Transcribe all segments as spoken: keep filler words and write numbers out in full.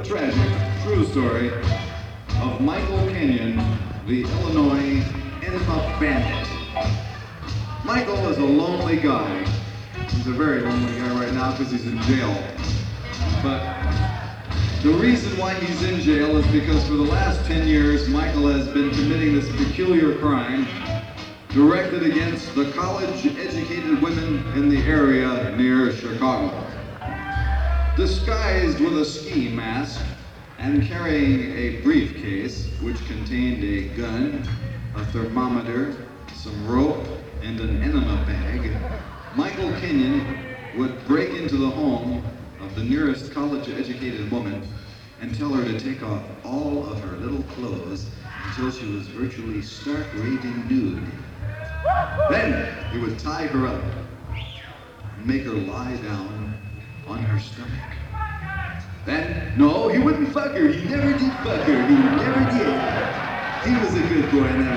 tragic, true story of Michael Kenyon, the Illinois enema bandit. Michael is a lonely guy. He's a very lonely guy right now because he's in jail. But the reason why he's in jail is because for the last ten years, Michael has been committing this peculiar crime directed against the college-educated women in the area near Chicago. Disguised with a ski mask and carrying a briefcase which contained a gun, a thermometer, some rope, and an enema bag, Michael Kenyon would break into the home of the nearest college-educated woman and tell her to take off all of her little clothes until she was virtually stark raving nude. Then he would tie her up and make her lie down on her stomach. Then, no, he wouldn't fuck her. He never did fuck her. He never did. He was a good boy in that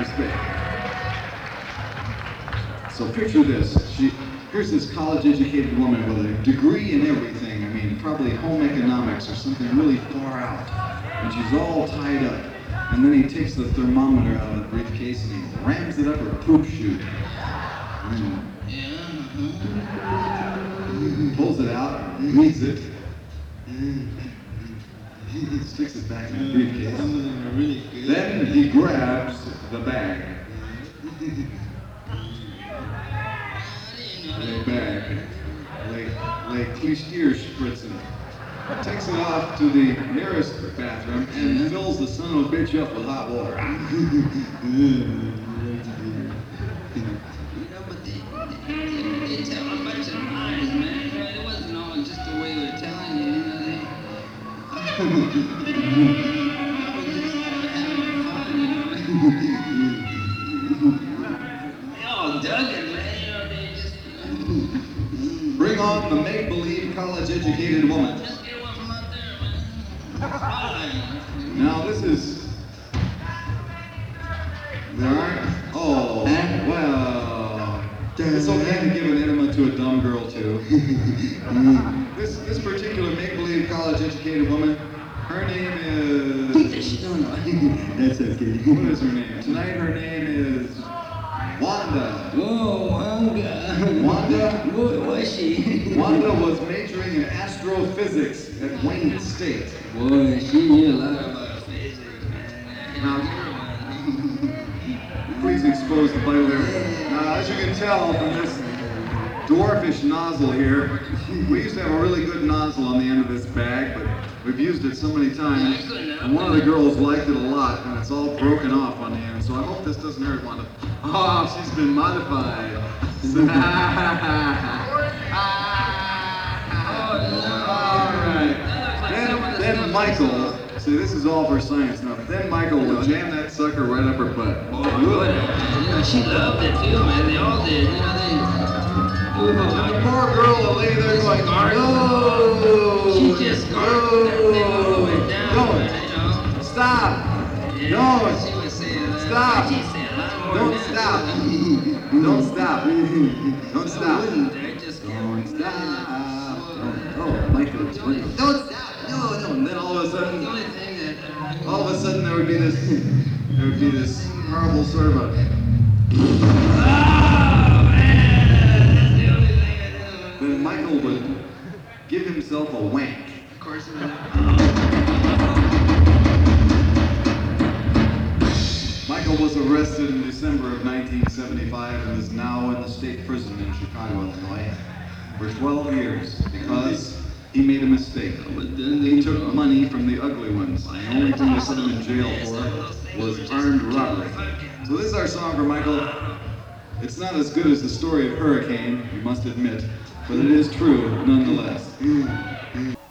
respect. So picture this. She, here's this college-educated woman with a degree in everything. I mean, probably home economics or something really far out. And she's all tied up. And then he takes the thermometer out of the briefcase and he rams it up her poop chute. And then pulls it out, reads it, sticks it back in the briefcase. Then he grabs the bag. The bag, like, like Klistier-spritzen. Takes it off to the nearest bathroom and fills the son of a bitch up with hot water. You know, but they, they, they tell a bunch of lies, man. Right? It wasn't all just the way they're telling you, you know. They, I was just having fun, you know. They all dug it, man. You know, they just. Bring on the make-believe college-educated woman. Now this is, there aren't, oh, well, it's okay to give an enema to a dumb girl too. this this particular make-believe college-educated woman, her name is, No, no. that's okay. What is her name? Tonight her name is Wanda. Whoa, Wanda. Wanda? What was she? Wanda was majoring in astrophysics at Wayne State. Boy, she knew a lot about physics, man. Now, please expose the vital area. Now, as you can tell from this dwarfish nozzle here, we used to have a really good nozzle on the end of this bag, but we've used it so many times, and one of the girls liked it a lot, and it's all broken off on the end, so I hope this doesn't hurt Wanda. Oh, she's been modified. All right. Then, then Michael, see, this is all for science now, but then Michael would jam that sucker right up her butt. Boy, boy, you know, she loved it too, man. They all did, you know, they... And the poor girl will lay there going, no! She just scarfed that thing all the way down, No. man, you know. Stop! Yeah, No! she was saying that. Stop! She said a lot more Don't than that, stop! you know. Don't stop! Don't stop! I wouldn't, I just Don't can't. stop! Oh, Michael, it's funny. Don't stop! No, no! And then all of a The sudden, only thing that... uh, all of a sudden there would be this, there would be this horrible sort of a, Oh, man! That's the only thing I did. then Michael would give himself a wank. Of course, it was... Michael was arrested in December of nineteen seventy-five and is now in the state prison in Chicago, Illinois, for twelve years because he made a mistake. He took money from the ugly ones, and the only thing they sent him in jail for was armed robbery. So this is our song for Michael. It's not as good as the story of Hurricane, you must admit, but it is true nonetheless.